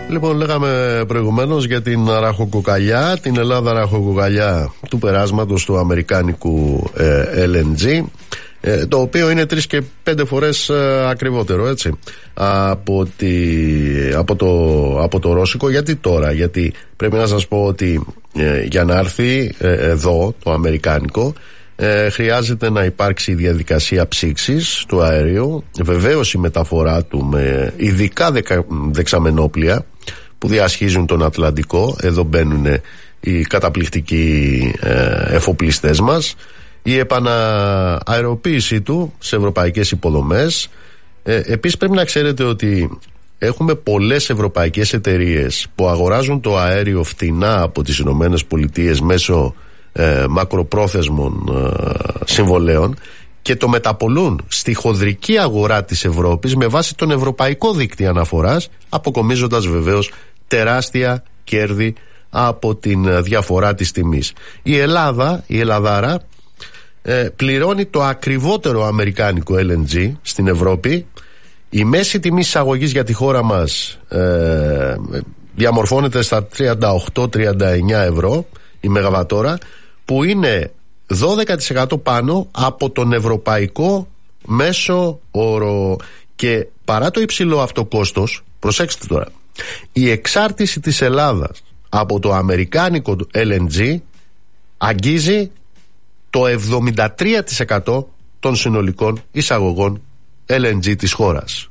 Λοιπόν, λέγαμε προηγουμένως για την ραχοκοκαλιά, την Ελλάδα ραχοκοκαλιά του περάσματος του αμερικάνικου LNG, το οποίο είναι 3 και 5 φορές ακριβότερο, έτσι, από το ρώσικο. Γιατί τώρα? Γιατί πρέπει να σας πω ότι για να έρθει εδώ το αμερικάνικο χρειάζεται να υπάρξει η διαδικασία ψήξης του αερίου, βεβαίως η μεταφορά του με ειδικά δεξαμενόπλια που διασχίζουν τον Ατλαντικό. Εδώ μπαίνουν οι καταπληκτικοί εφοπλιστές μας, η επανααεροποίησή του σε ευρωπαϊκές υποδομές. Επίσης πρέπει να ξέρετε ότι έχουμε πολλές ευρωπαϊκές εταιρείες που αγοράζουν το αέριο φτηνά από τις Ηνωμένες Πολιτείες μέσω μακροπρόθεσμων συμβολέων και το μεταπολούν στη χονδρική αγορά της Ευρώπης με βάση τον ευρωπαϊκό δίκτυο αναφοράς, αποκομίζοντας βεβαίως τεράστια κέρδη από την διαφορά της τιμής. Η Ελλαδάρα πληρώνει το ακριβότερο αμερικάνικο LNG στην Ευρώπη. Η μέση τιμή εισαγωγής για τη χώρα μας διαμορφώνεται στα 38-39 ευρώ η μεγαβατόρα, που είναι 12% πάνω από τον ευρωπαϊκό μέσο όρο. Και παρά το υψηλό αυτό κόστος, προσέξτε τώρα, η εξάρτηση της Ελλάδας από το αμερικάνικο LNG αγγίζει το 73% των συνολικών εισαγωγών LNG της χώρας.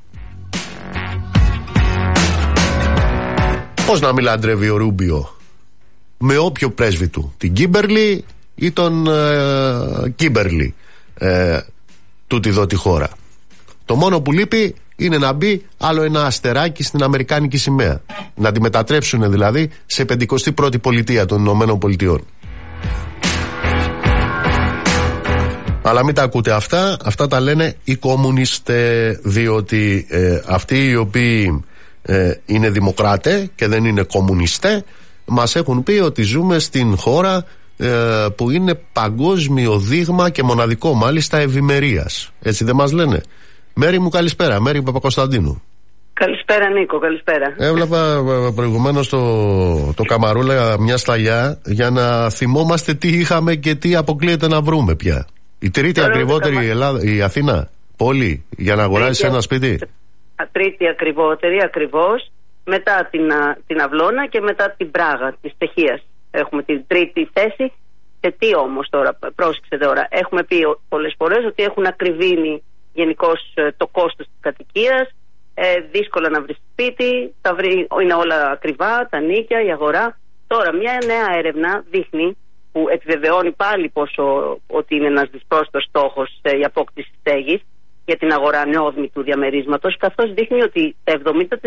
Πώς να μην λαντρεύει ο Ρούμπιο με όποιο πρέσβη του, την Κίμπερλι ή τον Κίμπερλι, τούτη εδώ τη χώρα. Το μόνο που λείπει είναι να μπει άλλο ένα αστεράκι στην αμερικάνικη σημαία, να τη μετατρέψουν δηλαδή σε 51η πολιτεία των Ηνωμένων Πολιτειών. Αλλά μην τα ακούτε αυτά τα λένε οι κομμουνιστές, διότι αυτοί οι οποίοι είναι δημοκράτες και δεν είναι κομμουνιστές μας έχουν πει ότι ζούμε στην χώρα που είναι παγκόσμιο δείγμα και μοναδικό μάλιστα ευημερίας. Έτσι δεν μας λένε? Μέρη μου, καλησπέρα. Μέρη Παπακοσταντίνου. Καλησπέρα Νίκο, καλησπέρα. Έβλεπα προηγουμένως το Καμαρούλα μια σταλιά για να θυμόμαστε τι είχαμε και τι αποκλείεται να βρούμε πια. Η τρίτη ακριβότερη η Αθήνα πόλη για να αγοράσει ένα σπίτι. Τρίτη ακριβότερη ακριβώς, μετά την Αυλώνα και μετά την Πράγα της Τσεχίας. Έχουμε την τρίτη θέση. Και τι όμως τώρα, πρόσεξε τώρα, έχουμε πει πολλές φορές ότι έχουν ακριβήνει γενικώς το κόστος της κατοικίας, δύσκολα να βρει σπίτι, είναι όλα ακριβά, τα νίκια, η αγορά. Τώρα μια νέα έρευνα δείχνει, που επιβεβαιώνει πάλι ότι είναι ένας δυσπρόσιτος στόχος η απόκτηση στέγης για την αγορά νεόδμητου διαμερίσματος, καθώς δείχνει ότι τα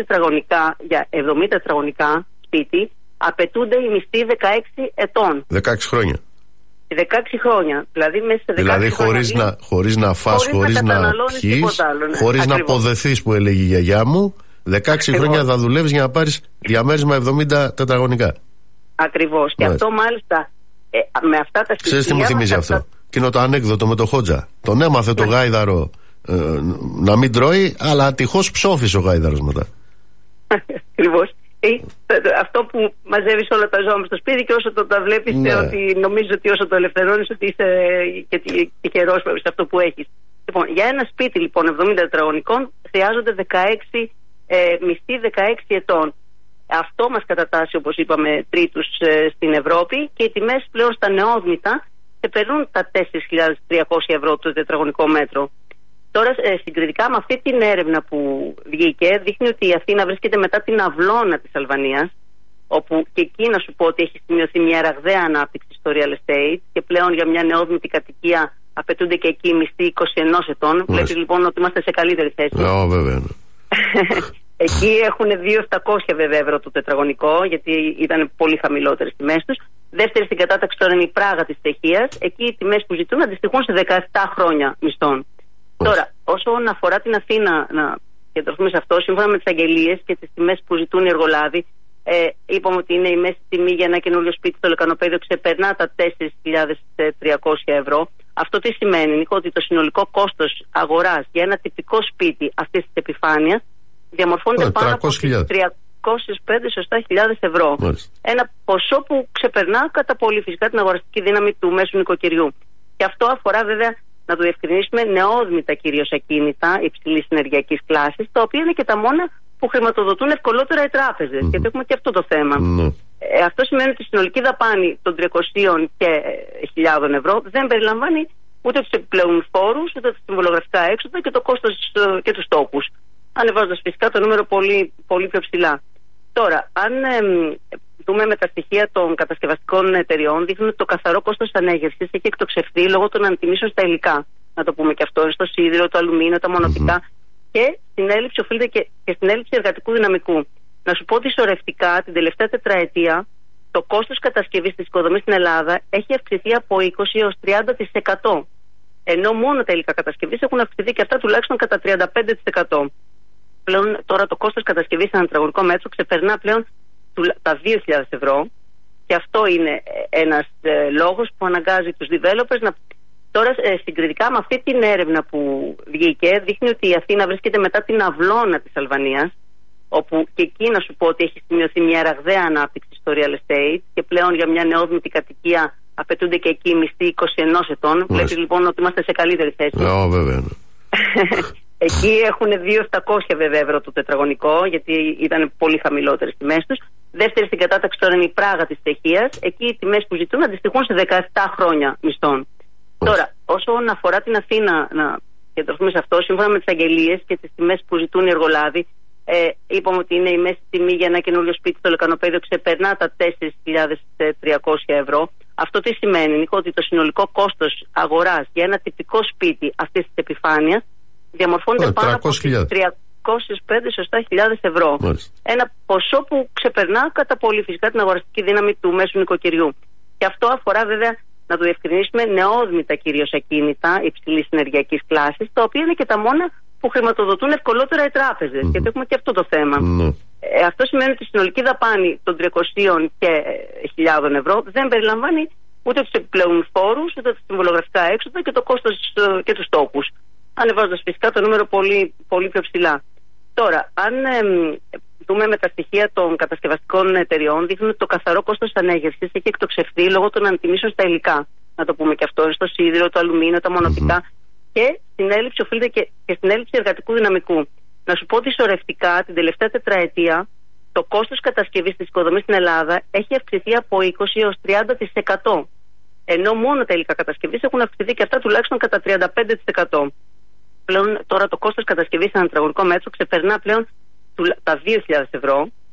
70 τετραγωνικά σπίτι απαιτούνται οι μισθοί 16 ετών. 16 χρόνια. 16 χρόνια. Δηλαδή μέσα σε 16 χρόνια. Χωρίς να φας, χωρίς να πιείς, χωρίς να αποδεθείς, που έλεγε η γιαγιά μου, 16 χρόνια θα δουλεύεις για να πάρεις διαμέρισμα 70 τετραγωνικά. Ακριβώς. Και αυτό μάλιστα με αυτά τα στοιχεία. Ξέρεις τι μου θυμίζει αυτό? Εκείνο το ανέκδοτο με το Χότζα. Τον έμαθε το γάιδαρο να μην τρώει, αλλά τυχώς ψόφισε ο γάιδαρος μετά. Ακριβώς. Αυτό που μαζεύεις όλα τα ζώα στο σπίτι και όσο τα βλέπεις, ότι νομίζεις ότι όσο το ελευθερώνεις ότι είσαι και τυχερός σε αυτό που έχεις. Λοιπόν, για ένα σπίτι λοιπόν 70 τετραγωνικών χρειάζονται 16 μισθοί 16 ετών. Αυτό μας κατατάσσει, όπως είπαμε, τρίτους στην Ευρώπη, και οι τιμές πλέον στα νεόδμητα ξεπερνούν τα 4.300 ευρώ το τετραγωνικό μέτρο. Τώρα, συγκριτικά με αυτή την έρευνα που βγήκε, δείχνει ότι η Αθήνα βρίσκεται μετά την Αυλώνα της Αλβανίας, όπου και εκεί να σου πω ότι έχει σημειωθεί μια ραγδαία ανάπτυξη στο real estate και πλέον για μια νεόδμητη κατοικία απαιτούνται και εκεί μισθοί 21 ετών. Βλέπεις λοιπόν ότι είμαστε σε καλύτερη θέση. Βέβαια. Εκεί έχουν 2.700 βέβαια ευρώ το τετραγωνικό, γιατί ήταν πολύ χαμηλότερες τιμές τους. Δεύτερη στην κατάταξη τώρα είναι η Πράγα της Τσεχίας. Εκεί οι τιμές που ζητούν αντιστοιχούν σε 17 χρόνια μισθών. Τώρα, όσον αφορά την Αθήνα, να κεντρωθούμε σε αυτό, σύμφωνα με τις αγγελίες και τις τιμές που ζητούν οι εργολάβοι, είπαμε ότι είναι η μέση τιμή για ένα καινούριο σπίτι στο Λεκανοπέδιο ξεπερνά τα 4.300 ευρώ. Αυτό τι σημαίνει, Νίκο? Ότι το συνολικό κόστος αγοράς για ένα τυπικό σπίτι αυτής της επιφάνειας διαμορφώνεται πάνω από 7.000 ευρώ. Ένα ποσό που ξεπερνά κατά πολύ φυσικά την αγοραστική δύναμη του μέσου νοικοκυριού. Και αυτό αφορά βέβαια, να το διευκρινίσουμε, νεόδμητα κυρίως ακίνητα υψηλής ενεργειακής κλάσης, τα οποία είναι και τα μόνα που χρηματοδοτούν ευκολότερα οι τράπεζες. Γιατί έχουμε και αυτό το θέμα. Αυτό σημαίνει ότι η συνολική δαπάνη των 300 και 1.000 ευρώ δεν περιλαμβάνει ούτε τους επιπλέον φόρους, ούτε τα συμβολογραφικά έξοδα και το κόστος και τους τόκους. Ανεβάζοντας φυσικά το νούμερο πολύ, πολύ πιο ψηλά. Τώρα, αν δούμε με τα στοιχεία των κατασκευαστικών εταιριών, δείχνουν ότι το καθαρό κόστος ανέγερσης έχει εκτοξευθεί λόγω των αντιμήσεων στα υλικά. Να το πούμε και αυτό, στο σίδηρο, το αλουμίνιο, τα μονοπικά. Και στην έλλειψη, οφείλεται και στην έλλειψη εργατικού δυναμικού. Να σου πω ότι σωρευτικά την τελευταία τετραετία το κόστος κατασκευής της οικοδομής στην Ελλάδα έχει αυξηθεί από 20% έως 30%. Ενώ μόνο τα υλικά κατασκευής έχουν αυξηθεί και αυτά τουλάχιστον κατά 35%. Πλέον τώρα το κόστος κατασκευής σε ένα τετραγωνικό μέτρο ξεπερνά πλέον τα 2.000 ευρώ. Και αυτό είναι ένας λόγος που αναγκάζει τους developers να. Τώρα συγκριτικά με αυτή την έρευνα που βγήκε, δείχνει ότι η Αθήνα βρίσκεται μετά την αυλώνα της Αλβανίας, όπου και εκεί να σου πω ότι έχει σημειωθεί μια ραγδαία ανάπτυξη στο real estate και πλέον για μια νεόδμητη κατοικία απαιτούνται και εκεί μισθοί 21 ετών. Βλέπεις λοιπόν ότι είμαστε σε καλύτερη θέση. Βέβαια. Εκεί έχουν 2.700 βέβαια ευρώ το τετραγωνικό, γιατί ήταν πολύ χαμηλότερες τιμές τους. Δεύτερη στην κατάταξη τώρα είναι η Πράγα της Τσεχίας. Εκεί οι τιμές που ζητούν αντιστοιχούν σε 17 χρόνια μισθών. Τώρα, όσον αφορά την Αθήνα, να κεντρωθούμε σε αυτό, σύμφωνα με τις αγγελίες και τις τιμές που ζητούν οι εργολάβοι, είπαμε ότι είναι η μέση τιμή για ένα καινούριο σπίτι στο Λεκανοπέδιο ξεπερνά τα 4.300 ευρώ. Αυτό τι σημαίνει, Νίκο, ότι το συνολικό κόστος αγοράς για ένα τυπικό σπίτι αυτής της επιφάνειας διαμορφώνεται πάνω από 305.000 ευρώ. Ένα ποσό που ξεπερνά κατά πολύ φυσικά την αγοραστική δύναμη του μέσου νοικοκυριού. Και αυτό αφορά βέβαια, να το διευκρινίσουμε, νεόδμητα κυρίως ακίνητα υψηλής ενεργειακής κλάσης, τα οποία είναι και τα μόνα που χρηματοδοτούν ευκολότερα οι τράπεζες. Γιατί έχουμε και αυτό το θέμα. Αυτό σημαίνει ότι η συνολική δαπάνη των 300 και 1.000 ευρώ δεν περιλαμβάνει ούτε τους επιπλέον φόρους, ούτε τα συμβολογραφικά έξοδα και το κόστος και τους τόκους. Ανεβάζοντας φυσικά το νούμερο πολύ, πολύ πιο ψηλά. Τώρα, αν δούμε με τα στοιχεία των κατασκευαστικών εταιριών, δείχνουν ότι το καθαρό κόστος ανέγερσης έχει εκτοξευθεί λόγω των αντιμήσεων στα υλικά. Να το πούμε και αυτό, στο σίδηρο, το αλουμίνιο, τα μονοπικά. Και στην έλλειψη, οφείλεται και στην έλλειψη εργατικού δυναμικού. Να σου πω ότι σωρευτικά την τελευταία τετραετία το κόστος κατασκευής της οικοδομής στην Ελλάδα έχει αυξηθεί από 20% έως 30%. Ενώ μόνο τα υλικά κατασκευής έχουν αυξηθεί και αυτά τουλάχιστον κατά 35%. Πλέον τώρα το κόστος κατασκευής σε ένα τετραγωνικό μέτρο ξεπερνά πλέον τα 2.000 ευρώ.